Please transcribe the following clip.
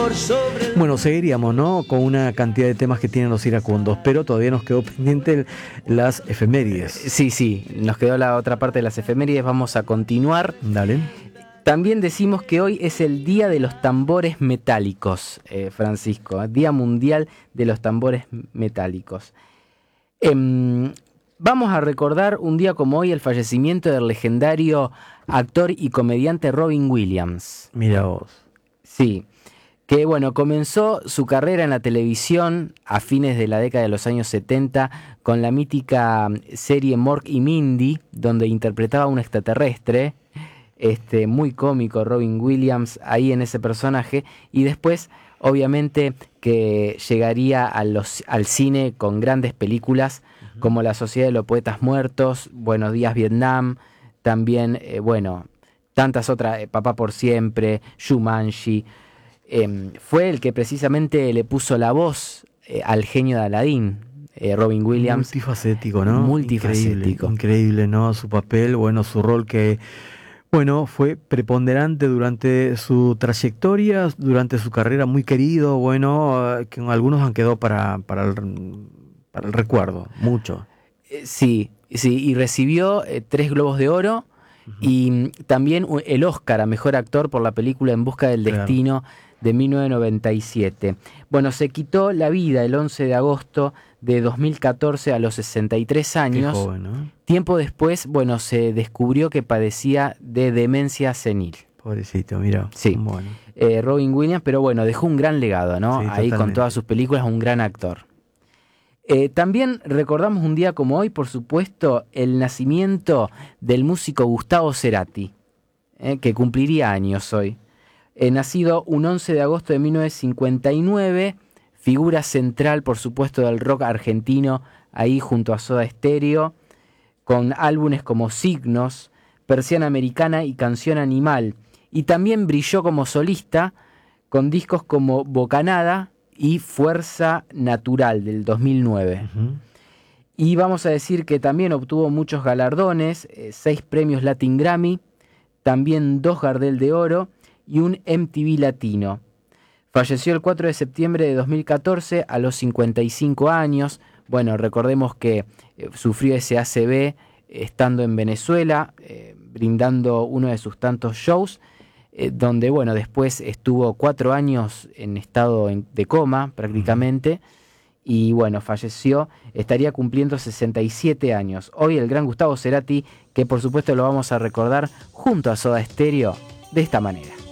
Bueno, seguiríamos, ¿no?, con una cantidad de temas que tienen los iracundos, pero todavía nos quedó pendiente las efemérides. Sí, nos quedó la otra parte de las efemérides, vamos a continuar. Dale. También decimos que hoy es el Día de los Tambores Metálicos, Francisco, Día Mundial de los Tambores Metálicos. Vamos a recordar un día como hoy el fallecimiento del legendario actor y comediante Robin Williams. Mira vos. Sí, que bueno, comenzó su carrera en la televisión a fines de la década de los años 70 con la mítica serie Mork y Mindy, donde interpretaba a un extraterrestre, muy cómico Robin Williams ahí en ese personaje, y después obviamente que llegaría al cine con grandes películas como La Sociedad de los Poetas Muertos, Buenos Días Vietnam, también, tantas otras, Papá por Siempre, Jumanji. Fue el que precisamente le puso la voz al genio de Aladín, Robin Williams. Multifacético, ¿no? Multifacético. Increíble, ¿no? Su papel, su rol que, fue preponderante durante su trayectoria, durante su carrera, muy querido, que algunos han quedado para el recuerdo, mucho. Sí, y recibió 3 Globos de Oro. Uh-huh. Y también el Oscar a Mejor Actor por la película En Busca del Destino, de 1997. Bueno, se quitó la vida el 11 de agosto de 2014 a los 63 años. Qué joven, ¿no? Tiempo después, se descubrió que padecía de demencia senil. Pobrecito, mira. Sí. Bueno. Robin Williams, pero dejó un gran legado, ¿no? Sí, ahí totalmente. Con todas sus películas, un gran actor. También recordamos un día como hoy, por supuesto, el nacimiento del músico Gustavo Cerati, que cumpliría años hoy. Nacido un 11 de agosto de 1959, figura central, por supuesto, del rock argentino, ahí junto a Soda Stereo, con álbumes como Signos, Persiana Americana y Canción Animal. Y también brilló como solista con discos como Bocanada y Fuerza Natural del 2009. Uh-huh. Y vamos a decir que también obtuvo muchos galardones, 6 premios Latin Grammy, también 2 Gardel de Oro y un MTV Latino. Falleció el 4 de septiembre de 2014 a los 55 años. Recordemos que sufrió ese ACV estando en Venezuela, brindando uno de sus tantos shows, donde después estuvo 4 años en estado de coma prácticamente, y falleció, estaría cumpliendo 67 años. Hoy el gran Gustavo Cerati, que por supuesto lo vamos a recordar junto a Soda Stereo de esta manera.